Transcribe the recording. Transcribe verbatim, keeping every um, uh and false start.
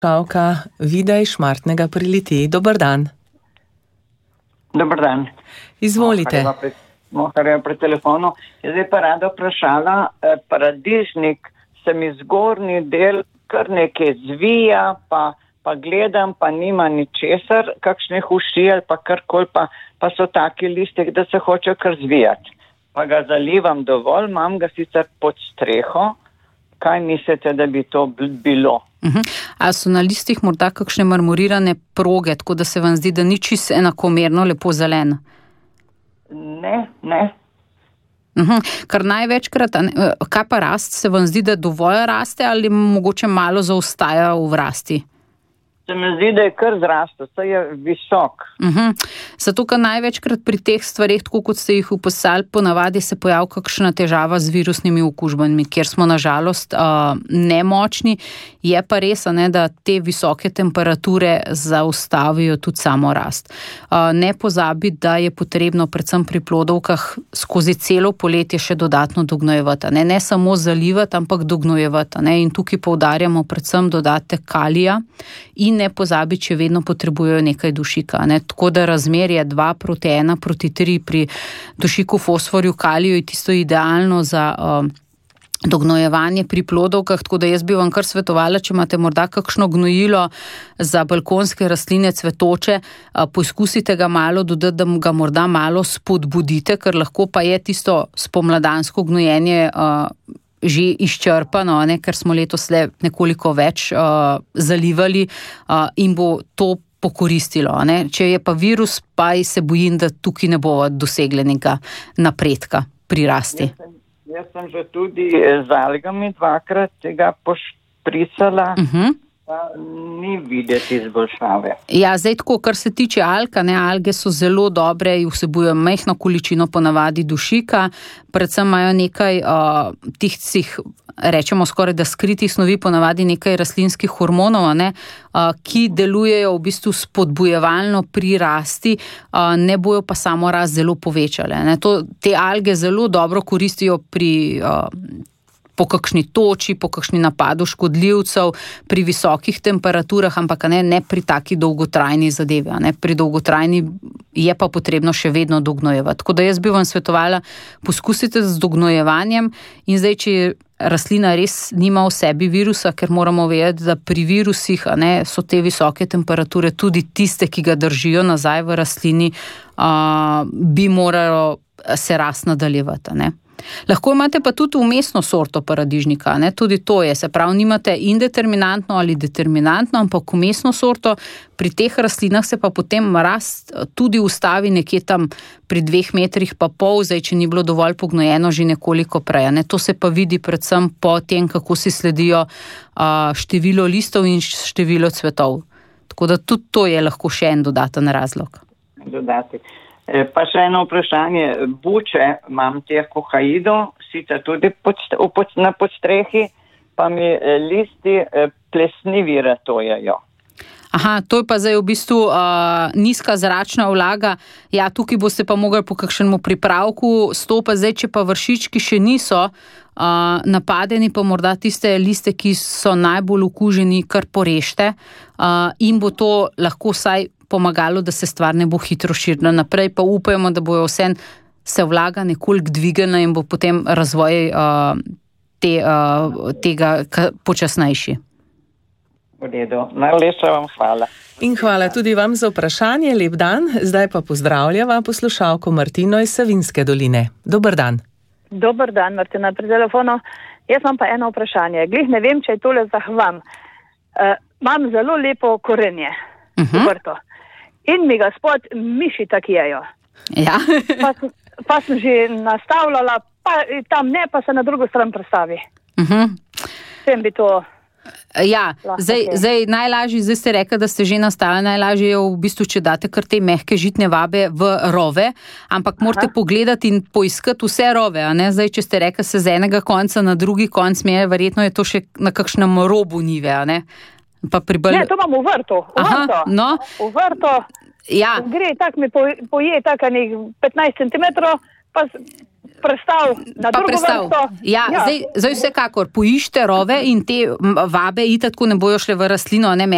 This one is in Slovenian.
Poslušalka Vida iz Šmartnega pri Litiji. Dober dan. Dober dan. Izvolite. Mohar je pri telefonu. Jaz bi pa rada vprašala, paradižnik se mi zgornji del kar nekaj zvija, pa, pa gledam, pa nima ničesar, kakšne huši ali pa karkoli, pa, pa so taki listi, da se hoče kar zvijati. Pa ga zalivam dovolj, imam ga sicer pod streho. Kaj mislite, da bi to bilo? Uh-huh. A so na listih morda kakšne marmorirane proge, tako da se vam zdi, da ni čisto enakomerno lepo zeleno? Ne, ne. Uh-huh. Kar največkrat, kaj pa rast, se vam zdi, da dovolj raste ali mogoče malo zaostaja v rasti? Se mi zdi, da je kar zrastel, saj je visok. Uh-huh. Zato, ker največkrat pri teh stvareh, tako kot ste jih opisali, ponavadi se pojavi kakšna težava z virusnimi okužbami, kjer smo nažalost uh, nemočni. Je pa res, ne, da te visoke temperature zaustavijo tudi samo rast. Uh, ne pozabi, da je potrebno predvsem pri plodovkah skozi celo poletje še dodatno dognojevati. Ne, ne samo zalivati, ampak dognojevati. Ne. In tukaj poudarjamo predvsem dodatek kalija in ne pozabi, če vedno potrebujejo nekaj dušika. Ne. Tako da razmerje dva proti ena proti tri pri dušiku, fosforju, kaliju je tisto idealno za uh, dognojevanje pri plodovkah, tako da jaz bi vam kar svetovala, če imate morda kakšno gnojilo za balkonske rastline cvetoče, uh, poizkusite ga malo dodati, da ga morda malo spodbudite, ker lahko pa je tisto spomladansko gnojenje uh, že izčrpano, ne, ker smo letos le nekoliko več uh, zalivali uh, in bo to pokoristilo. Ne. Če je pa virus, pa se bojim, da tukaj ne bo dosegli nekega napredka pri rasti. Jaz sem, jaz sem že tudi z algami dvakrat tega pošpricala, uh-huh. pa ni videti izboljšave. Ja, zdaj tako, kar se tiče alga, ne, alge so zelo dobre in vsebujejo majhno količino ponavadi dušika, predvsem imajo nekaj uh, tistih, rečemo skoraj da skritih snovi, ponavadi nekaj rastlinskih hormonov, ne, uh, ki delujejo v bistvu spodbujevalno pri rasti, uh, ne bojo pa samo rast zelo povečale. Ne. To, te alge zelo dobro koristijo pri uh, po kakšni toči, po kakšni napadu škodljivcev, pri visokih temperaturah, ampak ne, ne pri taki dolgotrajni zadevi. Ne. Pri dolgotrajni je pa potrebno še vedno dognojevati. Tako da jaz bi vam svetovala, poskusite z dognojevanjem in zdaj, če rastlina res nima v sebi virusa, ker moramo vedeti, da pri virusih ne, so te visoke temperature tudi tiste, ki ga držijo nazaj v rastlini, uh, bi moralo se rast nadaljevati. Ne. Lahko imate pa tudi vmesno sorto paradižnika, ne? Tudi to je, se pravi, nimate indeterminantno ali determinantno, ampak vmesno sorto, pri teh rastlinah se pa potem rast tudi ustavi nekje tam pri dveh metrih pa pol, zdaj, če ni bilo dovolj pognojeno že nekoliko prej, ne? To se pa vidi predvsem po tem, kako si sledijo uh, število listov in število cvetov. Tako da tudi to je lahko še en dodaten razlog. Dodatek. Pa še eno vprašanje. Buče imam teh kohaidov, sicer tudi pod, pod, na podstrehi, pa mi listi plesnivi ratojajo. Aha, to je pa zdaj v bistvu uh, nizka zračna vlaga. Ja, tukaj boste pa mogli po kakšnemu pripravku stopati. Zdaj, če pa vršički še niso uh, napadeni, pa morda tiste liste, ki so najbolj okuženi, kar porešte uh, in bo to lahko vsaj pomagalo, da se stvar ne bo hitro širila naprej, pa upajmo, da bojo vse se vlaga nekoliko dvigana in bo potem razvoj uh, te, uh, tega počasnejši. V redu. Najlepša vam hvala. In hvala tudi vam za vprašanje. Lep dan. Zdaj pa pozdravljava poslušalko Martino iz Savinjske doline. Dober dan. Dober dan, Martina, pri telefonu. Jaz imam pa eno vprašanje. Glih ne vem, če je tole zahvam. Uh, imam zelo lepo korenje. Uh-huh. Vrto. In mi ga spod miši takijajo. Ja. pa, pa sem že nastavljala, pa tam ne, pa se na drugo stran prestavi. Uh-huh. Sem bi to... Ja, zdaj, zdaj najlažje, zdaj ste rekli, da ste že nastavili, najlažje je v bistvu, če date kar te mehke žitne vabe v rove, ampak Aha. morate pogledati in poiskati vse rove, a ne? Zdaj, če ste rekli se z enega konca na drugi konc, mi je, verjetno je to še na kakšnem robu nive, a ne? Pa pribal... Ne, to imam v vrtu. V Aha, vrtu. No. V vrtu. Ja. Gre tak mi poje tak nek petnajst centimetrov, pa prestav na pa drugo prestav. vrsto. Ja, ja. Zdaj, zdaj vsekakor poište rove in te vabe itak ne bojo šle v rastlino, ne